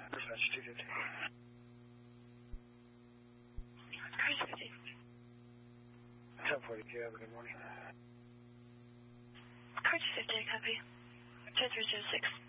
Dispatch 250. Cruise 50. 1040, good morning. Cruise 50, copy. 2306.